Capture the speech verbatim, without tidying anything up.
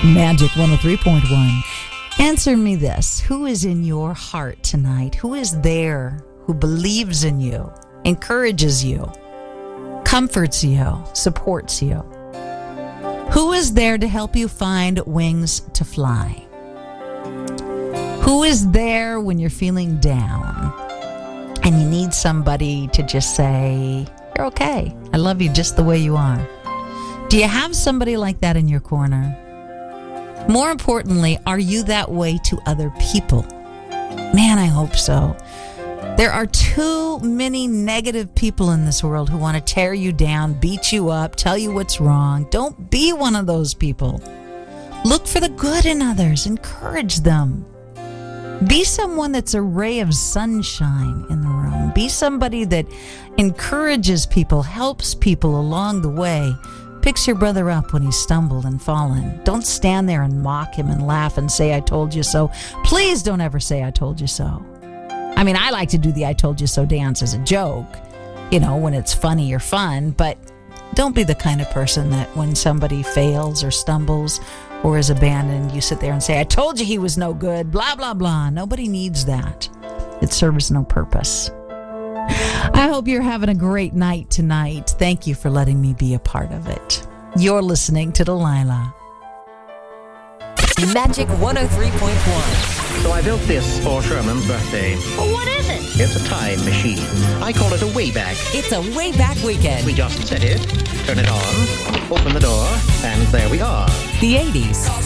Magic one oh three point one. Answer me this. Who is in your heart tonight? Who is there who believes in you, encourages you, comforts you, supports you? Who is there to help you find wings to fly? Who is there when you're feeling down and you need somebody to just say, you're okay. I love you just the way you are. Do you have somebody like that in your corner? More importantly, are you that way to other people? Man, I hope so. There are too many negative people in this world who want to tear you down, beat you up, tell you what's wrong. Don't be one of those people. Look for the good in others. Encourage them. Be someone that's a ray of sunshine in the room. Be somebody that encourages people, helps people along the way, picks your brother up when he's stumbled and fallen. Don't stand there and mock him and laugh and say, I told you so. Please don't ever say, I told you so. I mean, I like to do the I told you so dance as a joke, you know, when it's funny or fun, but don't be the kind of person that when somebody fails or stumbles or is abandoned, you sit there and say, I told you he was no good, blah, blah, blah. Nobody needs that. It serves no purpose. I hope you're having a great night tonight. Thank you for letting me be a part of it. You're listening to Delilah. Magic one oh three point one. So I built this for Sherman's birthday. What is it? It's a time machine. I call it a Wayback. It's a Wayback Weekend. We just set it, turn it on, open the door, and there we are. The eighties.